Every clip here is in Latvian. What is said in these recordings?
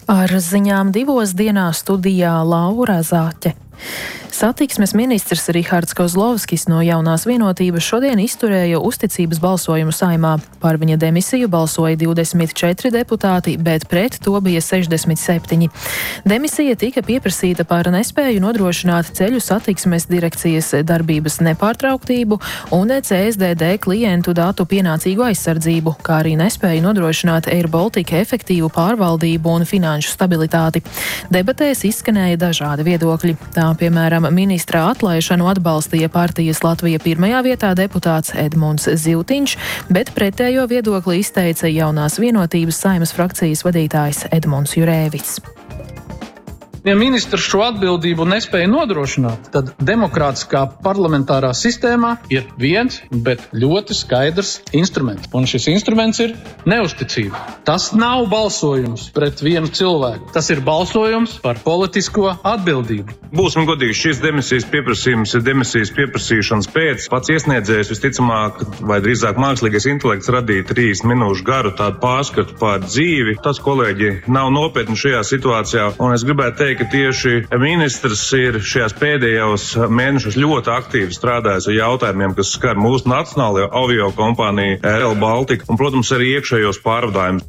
Ar ziņām 2 dienās studijā Laura Zāķe. Satiksmes ministrs Rihards Kozlovskis no Jaunās vienotības šodien izturēja uzticības balsojumu Saeimā. Par viņa demisiju balsoja 24 deputāti, bet pret to bija 67. Demisija tika pieprasīta par nespēju nodrošināt ceļu satiksmes direkcijas darbības nepārtrauktību un CSDD klientu datu pienācīgu aizsardzību, kā arī nespēju nodrošināt Air Baltica efektīvu pārvaldību un finanšu stabilitāti. Debatēs izskanēja dažādi viedokļi. Tā, piemēram, ministra atlaišanu atbalstīja partijas Latvija pirmajā vietā deputāts Edmunds Ziltiņš, bet pretējo viedokli izteica Jaunās vienotības Saeimas frakcijas vadītājs Edmunds Jurēvis. Ja ministrs šo atbildību nespēja nodrošināt, tad demokrātiskā parlamentārā sistēmā ir viens, bet ļoti skaidrs instruments. Un šis instruments ir neusticība. Tas nav balsojums pret vienu cilvēku. Tas ir balsojums par politisko atbildību. Būsim godīgi, šis demisijas pieprasījums ir demisijas pieprasīšanas pēc. Pats iesniedzējs visticamāk, vai drīzāk mākslīgais intelekts radīja 30 minūšu garu tādu pārskatu par dzīvi. Tas, kolēģi, nav nopietni šajā situācijā, un es gribētu teikt, ka tieši ministrs ir šajās pēdējos mēnešos ļoti aktīvi strādājis ar jautājumiem, kas skar mūsu nacionālajo avio kompāniju Air Baltica un, protams, arī iekšējos pārvadājumus.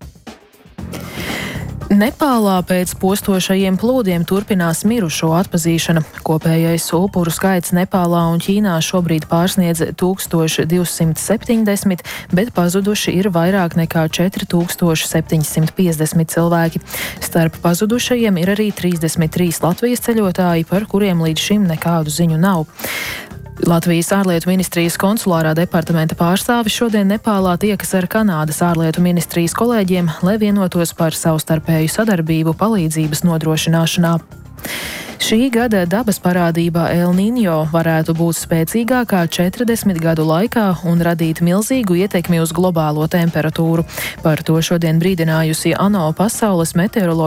Nepālā pēc postošajiem plūdiem turpinās mirušo atpazīšana. Kopējais upuru skaits Nepālā un Ķīnā šobrīd pārsniedz 1270, bet pazuduši ir vairāk nekā 4750 cilvēki. Starp pazudušajiem ir arī 33 Latvijas ceļotāji, par kuriem līdz šim nekādu ziņu nav. Latvijas ārlietu ministrijas konsulārā departamenta pārstāvis šodien Nepālā tiekas ar Kanādas ārlietu ministrijas kolēģiem, lai vienotos par savstarpēju sadarbību palīdzības nodrošināšanā. Šī gada dabas parādība El Niño varētu būt spēcīgākā 40 gadu laikā un radīt milzīgu ietekmi uz globālo temperatūru. Par to šodien brīdinājusi ANO Pasaules meteoroloģijas